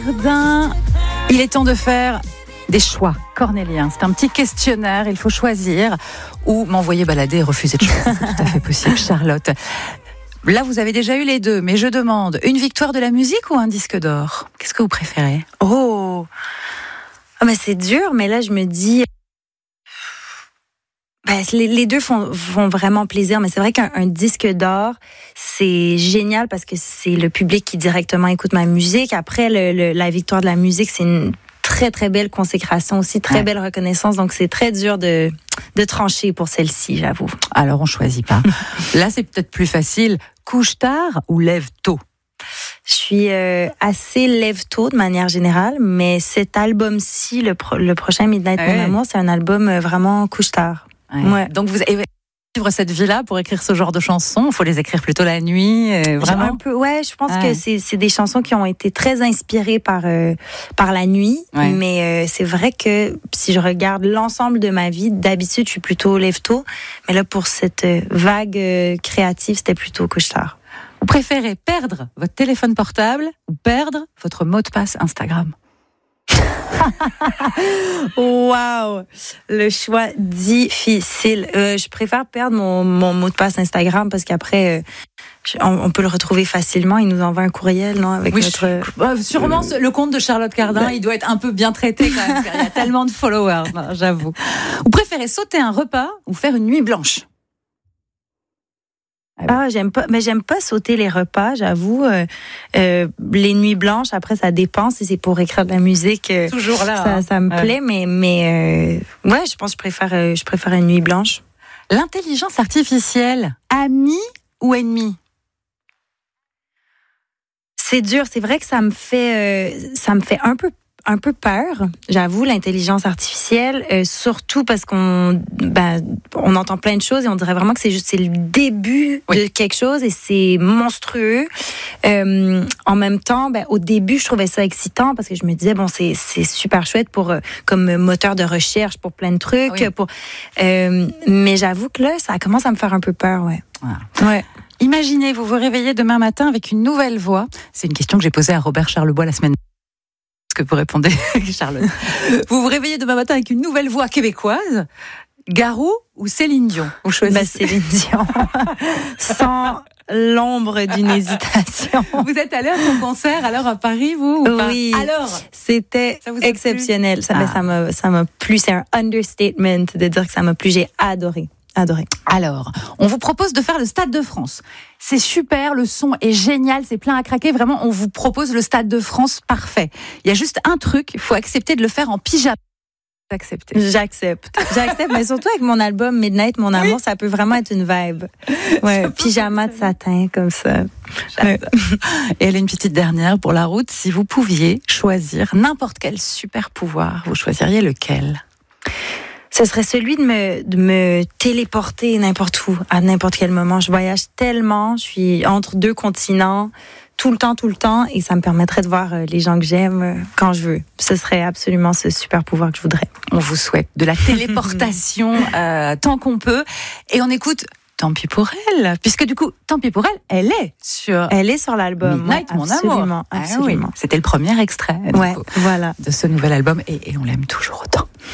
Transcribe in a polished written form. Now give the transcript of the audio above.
Cardin. Il est temps de faire des choix cornéliens. C'est un petit questionnaire, il faut choisir ou m'envoyer balader et refuser de choisir. C'est tout à fait possible, Charlotte. Là, vous avez déjà eu les deux, mais je demande, une victoire de la musique ou un disque d'or ? Qu'est-ce que vous préférez ? Oh, mais c'est dur, mais là, je me dis... les deux font vraiment plaisir, mais c'est vrai qu'un disque d'or, c'est génial parce que c'est le public qui directement écoute ma musique. Après, la victoire de la musique, c'est une très, très belle consécration aussi, très belle reconnaissance. Donc, c'est très dur de trancher pour celle-ci, j'avoue. Alors, on choisit pas. Là, c'est peut-être plus facile. Couche tard ou lève tôt ? Je suis assez lève-tôt de manière générale, mais cet album-ci, le prochain Midnight Mon Amour, c'est un album vraiment couche-tard. Ouais. Donc vous avez vivre cette vie-là pour écrire ce genre de chansons. Il faut les écrire plutôt la nuit, vraiment. Un peu, je pense que c'est des chansons qui ont été très inspirées par la nuit. Ouais. Mais c'est vrai que si je regarde l'ensemble de ma vie, d'habitude je suis plutôt lève-tôt, mais là pour cette vague créative, c'était plutôt couche-tard. Vous préférez perdre votre téléphone portable ou perdre votre mot de passe Instagram ? Wow, le choix difficile. Je préfère perdre mon mot de passe Instagram parce qu'après, on peut le retrouver facilement. Il nous envoie un courriel, non, avec notre. Sûrement, le compte de Charlotte Cardin, il doit être un peu bien traité quand même. Il y a tellement de followers, j'avoue. Vous préférez sauter un repas ou faire une nuit blanche ? J'aime pas sauter les repas, j'avoue. Les nuits blanches, après, ça dépend si c'est pour écrire de la musique. Toujours là. Ça me plaît, mais je pense que je préfère une nuit blanche. L'intelligence artificielle, amie ou ennemie ? C'est dur. C'est vrai que ça me fait un peu peur, j'avoue, l'intelligence artificielle, surtout parce qu'on entend plein de choses et on dirait vraiment que c'est le début de quelque chose et c'est monstrueux. En même temps, au début, je trouvais ça excitant parce que je me disais c'est super chouette pour comme moteur de recherche pour plein de trucs. Mais j'avoue que là, ça commence à me faire un peu peur, Ouais. Imaginez, vous vous réveillez demain matin avec une nouvelle voix. C'est une question que j'ai posée à Robert Charlebois la semaine dernière. Que vous répondez, Charlotte. Vous vous réveillez demain matin avec une nouvelle voix québécoise, Garou ou Céline Dion ? Vous choisissez Céline Dion, sans l'ombre d'une hésitation. Vous êtes allée à son concert alors à Paris, vous ou pas ? Oui. Alors, c'était exceptionnel. Ça m'a plu. C'est un understatement de dire que ça m'a plu. J'ai adoré. Alors, on vous propose de faire le Stade de France. C'est super, le son est génial, c'est plein à craquer. Vraiment, on vous propose le Stade de France parfait. Il y a juste un truc, il faut accepter de le faire en pyjama. J'accepte, mais surtout avec mon album Midnight Mon Amour, ça peut vraiment être une vibe. Ouais, pyjama de satin comme ça. Et elle a une petite dernière pour la route. Si vous pouviez choisir n'importe quel super pouvoir, vous choisiriez lequel ? Ce serait celui de me téléporter n'importe où, à n'importe quel moment. Je voyage tellement, je suis entre deux continents, tout le temps, et ça me permettrait de voir les gens que j'aime quand je veux. Ce serait absolument ce super pouvoir que je voudrais. On vous souhaite de la téléportation tant qu'on peut. Et on écoute Tant pis pour elle, puisque du coup, Tant pis pour elle, elle est sur l'album Midnight Mon Amour. Absolument. C'était le premier extrait voilà. de ce nouvel album et on l'aime toujours autant.